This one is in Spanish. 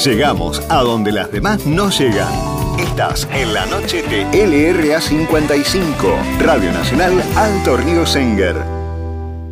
Llegamos a donde las demás no llegan. Estás en la noche de LRA 55, Radio Nacional Alto Río Senguer.